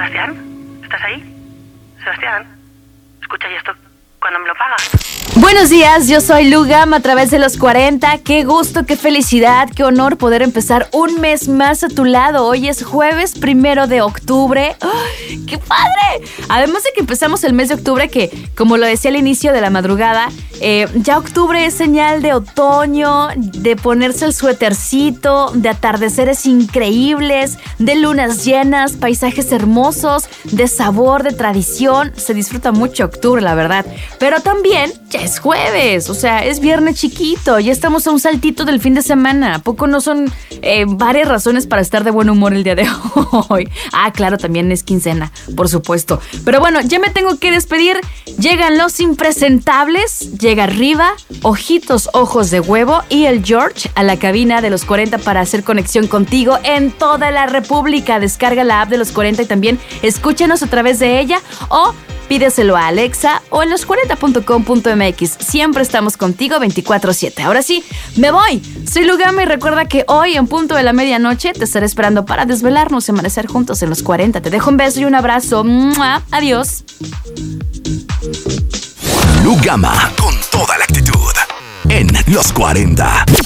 Sebastián, ¿estás ahí? Sebastián, escucha, ¿y esto cuándo me lo pagas? Buenos días, yo soy Lu Gama a través de los 40. Qué gusto, qué felicidad, qué honor poder empezar un mes más a tu lado. Hoy es jueves 1 de octubre. ¡Ay, qué padre! Además de que empezamos el mes de octubre, que como lo decía al inicio de la madrugada, ya octubre es señal de otoño, de ponerse el suétercito, de atardeceres increíbles, de lunas llenas, paisajes hermosos, de sabor, de tradición. Se disfruta mucho octubre, la verdad. Pero también ya es jueves, o sea, es viernes chiquito, ya estamos a un saltito del fin de semana. ¿A poco no son varias razones para estar de buen humor el día de hoy? Ah, claro, también es quincena, por supuesto. Pero bueno, ya me tengo que despedir. Llegan los impresentables, llega Riva, Ojitos Ojos de Huevo y el George a la cabina de los 40 para hacer conexión contigo en toda la República. Descarga la app de los 40 y también escúchanos a través de ella o pídeselo a Alexa o en los40.com.mx. Siempre estamos contigo 24/7. Ahora sí, me voy. Soy Lu Gama y recuerda que hoy en punto de la medianoche te estaré esperando para desvelarnos y amanecer juntos en los 40. Te dejo un beso y un abrazo. ¡Mua! Adiós. Lu Gama con toda la actitud en los 40.